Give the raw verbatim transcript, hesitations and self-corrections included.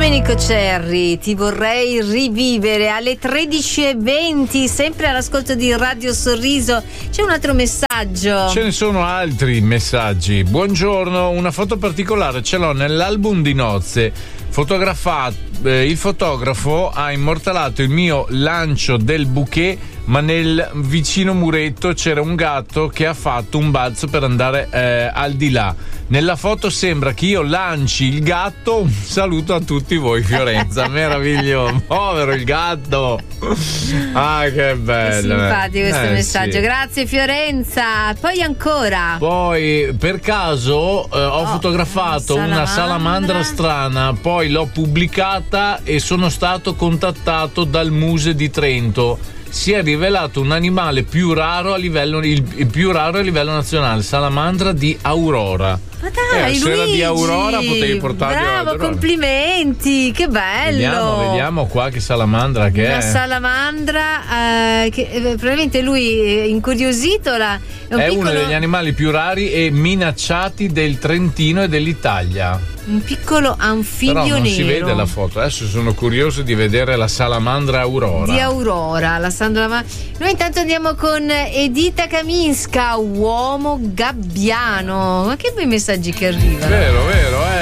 Domenico Cerri, ti vorrei rivivere alle tredici e venti, sempre all'ascolto di Radio Sorriso. C'è un altro messaggio. Ce ne sono altri messaggi. Buongiorno, una foto particolare ce l'ho nell'album di nozze. Fotografato, eh, il fotografo ha immortalato il mio lancio del bouquet, ma nel vicino muretto c'era un gatto che ha fatto un balzo per andare eh, al di là. Nella foto sembra che io lanci il gatto. Un saluto a tutti voi, Fiorenza. Meraviglioso, povero il gatto. Ah, che bello. Che simpatico questo eh, messaggio. sì. Grazie Fiorenza. Poi ancora. Poi per caso eh, ho Oh, fotografato salamandra. una salamandra strana, poi l'ho pubblicata e sono stato contattato dal Muse di Trento. Si è rivelato un animale più raro a livello il, il più raro a livello nazionale, salamandra di Aurora. Ma dai, eh, se era di Aurora potevi portarli. Bravo, allora. Complimenti, che bello. Vediamo, vediamo qua che salamandra che Una è. salamandra eh, che eh, probabilmente lui è incuriosito la, è, un È piccolo, uno degli animali più rari e minacciati del Trentino e dell'Italia. un piccolo anfibio Però non nero. si vede la foto. Adesso sono curioso di vedere la salamandra Aurora. Di Aurora, la Sandra. Noi intanto andiamo con Edita Kaminska, uomo gabbiano. Ma che bei messaggi che arrivano. Vero, vero,